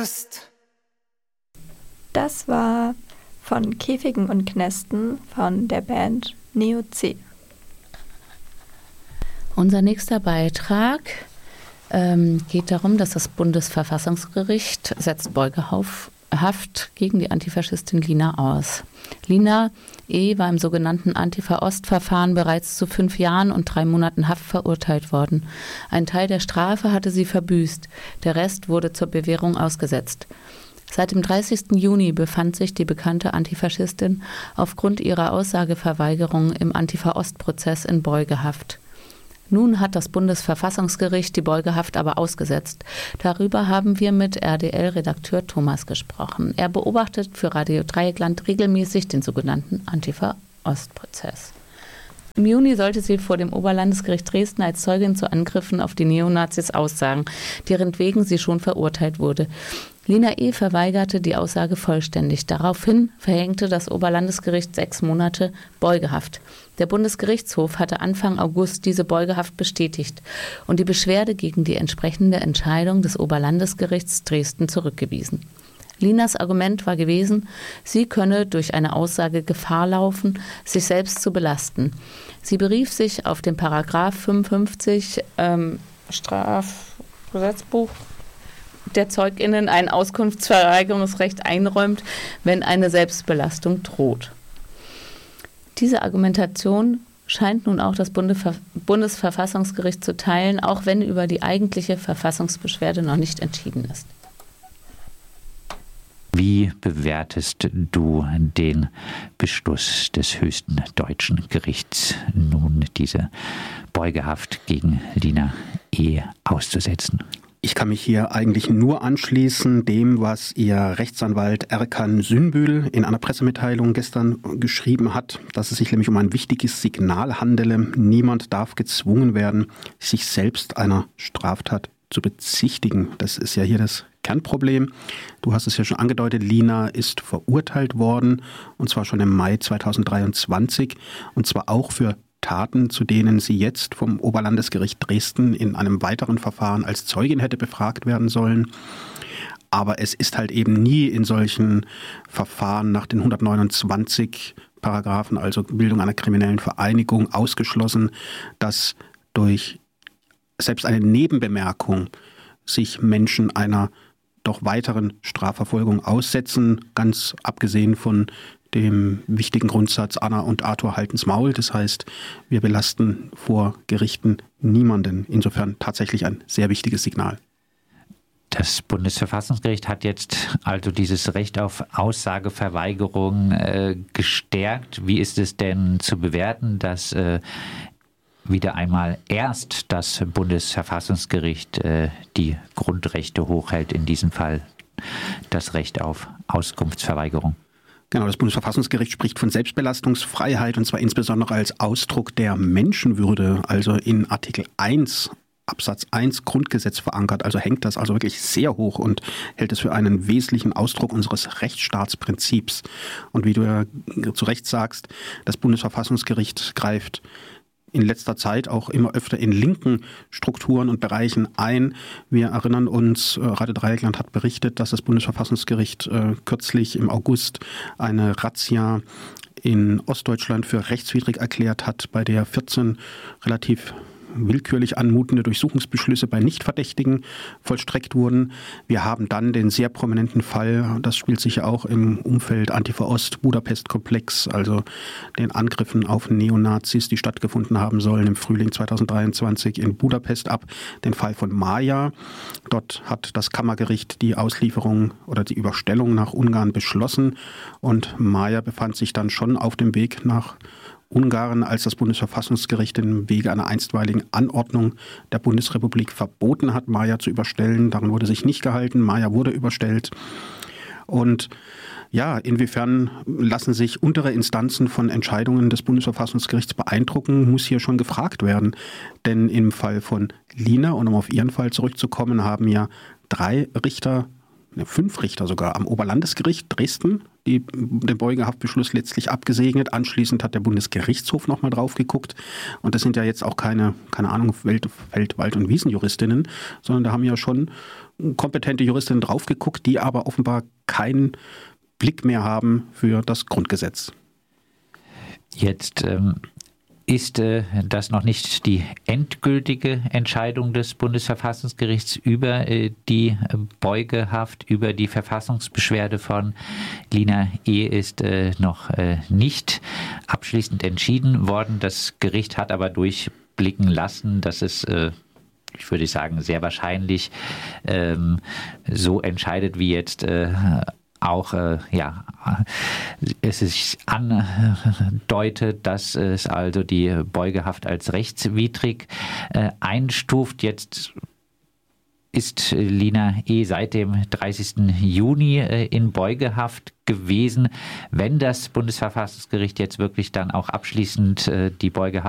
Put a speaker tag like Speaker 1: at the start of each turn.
Speaker 1: wirst.
Speaker 2: Das war von Käfigen und Knästen von der Band Neo C.
Speaker 3: Unser nächster Beitrag geht darum, dass das Bundesverfassungsgericht setzt Beugehaft gegen die Antifaschistin Lina aus. Lina E. war im sogenannten Antifa-Ost-Verfahren bereits zu 5 Jahren und 3 Monaten Haft verurteilt worden. Ein Teil der Strafe hatte sie verbüßt, der Rest wurde zur Bewährung ausgesetzt. Seit dem 30. Juni befand sich die bekannte Antifaschistin aufgrund ihrer Aussageverweigerung im Antifa-Ost-Prozess in Beugehaft. Nun hat das Bundesverfassungsgericht die Beugehaft aber ausgesetzt. Darüber haben wir mit RDL-Redakteur Thomas gesprochen. Er beobachtet für Radio Dreieckland regelmäßig den sogenannten Antifa-Ost-Prozess. Im Juni sollte sie vor dem Oberlandesgericht Dresden als Zeugin zu Angriffen auf die Neonazis aussagen, deren wegen sie schon verurteilt wurde. Lina E. verweigerte die Aussage vollständig. Daraufhin verhängte das Oberlandesgericht 6 Monate Beugehaft. Der Bundesgerichtshof hatte Anfang August diese Beugehaft bestätigt und die Beschwerde gegen die entsprechende Entscheidung des Oberlandesgerichts Dresden zurückgewiesen. Linas Argument war gewesen, sie könne durch eine Aussage Gefahr laufen, sich selbst zu belasten. Sie berief sich auf den Paragraph 55 Strafgesetzbuch, der ZeugInnen ein Auskunftsverweigerungsrecht einräumt, wenn eine Selbstbelastung droht. Diese Argumentation scheint nun auch das Bundesverfassungsgericht zu teilen, auch wenn über die eigentliche Verfassungsbeschwerde noch nicht entschieden ist.
Speaker 4: Wie bewertest du den Beschluss des höchsten deutschen Gerichts, nun diese Beugehaft gegen Lina E. auszusetzen?
Speaker 5: Ich kann mich hier eigentlich nur anschließen dem, was Ihr Rechtsanwalt Erkan Sünbül in einer Pressemitteilung gestern geschrieben hat, dass es sich nämlich um ein wichtiges Signal handele. Niemand darf gezwungen werden, sich selbst einer Straftat zu bezichtigen. Das ist ja hier das Kernproblem. Du hast es ja schon angedeutet, Lina ist verurteilt worden, und zwar schon im Mai 2023, und zwar auch für Taten, zu denen sie jetzt vom Oberlandesgericht Dresden in einem weiteren Verfahren als Zeugin hätte befragt werden sollen. Aber es ist halt eben nie in solchen Verfahren nach den 129 Paragraphen, also Bildung einer kriminellen Vereinigung, ausgeschlossen, dass durch selbst eine Nebenbemerkung sich Menschen einer doch weiteren Strafverfolgung aussetzen, ganz abgesehen von dem wichtigen Grundsatz Anna und Arthur halten's Maul. Das heißt, wir belasten vor Gerichten niemanden. Insofern tatsächlich ein sehr wichtiges Signal.
Speaker 4: Das Bundesverfassungsgericht hat jetzt also dieses Recht auf Aussageverweigerung gestärkt. Wie ist es denn zu bewerten, dass wieder einmal erst das Bundesverfassungsgericht die Grundrechte hochhält, in diesem Fall das Recht auf Auskunftsverweigerung?
Speaker 5: Genau, das Bundesverfassungsgericht spricht von Selbstbelastungsfreiheit, und zwar insbesondere als Ausdruck der Menschenwürde, also in Artikel 1 Absatz 1 Grundgesetz verankert. Also hängt das also wirklich sehr hoch und hält es für einen wesentlichen Ausdruck unseres Rechtsstaatsprinzips. Und wie du ja zu Recht sagst, das Bundesverfassungsgericht greift in letzter Zeit auch immer öfter in linken Strukturen und Bereichen ein. Wir erinnern uns, Radio Dreieckland hat berichtet, dass das Bundesverfassungsgericht kürzlich im August eine Razzia in Ostdeutschland für rechtswidrig erklärt hat, bei der 14 relativ willkürlich anmutende Durchsuchungsbeschlüsse bei Nichtverdächtigen vollstreckt wurden. Wir haben dann den sehr prominenten Fall, das spielt sich ja auch im Umfeld Antifa-Ost-Budapest-Komplex, also den Angriffen auf Neonazis, die stattgefunden haben sollen im Frühling 2023 in Budapest ab, den Fall von Maja. Dort hat das Kammergericht die Auslieferung oder die Überstellung nach Ungarn beschlossen, und Maja befand sich dann schon auf dem Weg nach Ungarn, als das Bundesverfassungsgericht im Wege einer einstweiligen Anordnung der Bundesrepublik verboten hat, Maja zu überstellen. Daran wurde sich nicht gehalten. Maja wurde überstellt. Und ja, inwiefern lassen sich untere Instanzen von Entscheidungen des Bundesverfassungsgerichts beeindrucken, muss hier schon gefragt werden. Denn im Fall von Lina, und um auf ihren Fall zurückzukommen, haben ja 3 Richter 5 Richter sogar am Oberlandesgericht Dresden, die den Beugehaftbeschluss letztlich abgesegnet. Anschließend hat der Bundesgerichtshof nochmal drauf geguckt. Und das sind ja jetzt auch keine Ahnung, Feld-, Wald- und Wiesenjuristinnen, sondern da haben ja schon kompetente Juristinnen drauf geguckt, die aber offenbar keinen Blick mehr haben für das Grundgesetz.
Speaker 4: Jetzt ist das noch nicht die endgültige Entscheidung des Bundesverfassungsgerichts über die Beugehaft, über die Verfassungsbeschwerde von Lina E. ist noch nicht abschließend entschieden worden. Das Gericht hat aber durchblicken lassen, dass es ich würde sagen, sehr wahrscheinlich so entscheidet, wie jetzt auch es sich andeutet, dass es also die Beugehaft als rechtswidrig einstuft. Jetzt ist Lina E. seit dem 30. Juni in Beugehaft gewesen. Wenn das Bundesverfassungsgericht jetzt wirklich dann auch abschließend die Beugehaft